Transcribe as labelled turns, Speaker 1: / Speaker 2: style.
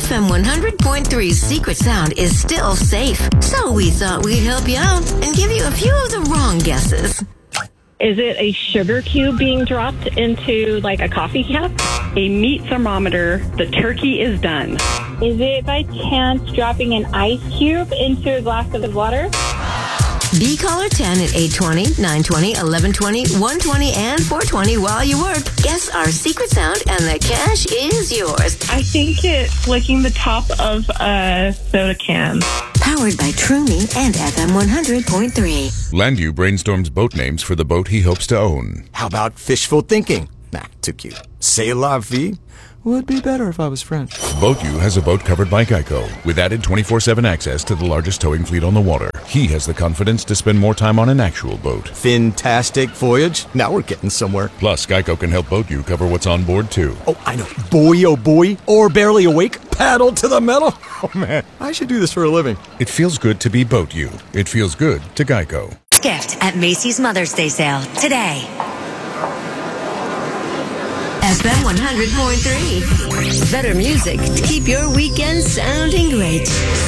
Speaker 1: FM 100.3's secret sound is still safe. So we thought we'd help you out and give you a few of the wrong guesses.
Speaker 2: Is it a sugar cube being dropped into like a coffee cup? A meat thermometer. The turkey is done.
Speaker 3: Is it by chance dropping an ice cube into a glass of water?
Speaker 1: Be caller 10 at 820, 920, 1120, 120, and 420 while you work. Guess our secret sound and the cash is yours.
Speaker 2: I think it's licking the top of a soda can.
Speaker 1: Powered by TrueMe and FM 100.3.
Speaker 4: Landu brainstorms boat names for the boat he hopes to own.
Speaker 5: How about fishful thinking? Nah, too cute. C'est la vie? Would be better if I was French.
Speaker 4: BoatU has a boat covered by Geico, with added 24/7 access to the largest towing fleet on the water. He has the confidence to spend more time on an actual boat.
Speaker 5: Fantastic voyage. Now we're getting somewhere.
Speaker 4: Plus, Geico can help BoatU cover what's on board, too.
Speaker 5: Oh, I know. Boy, oh boy. Or barely awake. Paddle to the metal. Oh, man. I should do this for a living.
Speaker 4: It feels good to be BoatU. It feels good to Geico.
Speaker 6: Gift at Macy's Mother's Day sale today.
Speaker 1: FM 100.3. Better music to keep your weekend sounding great.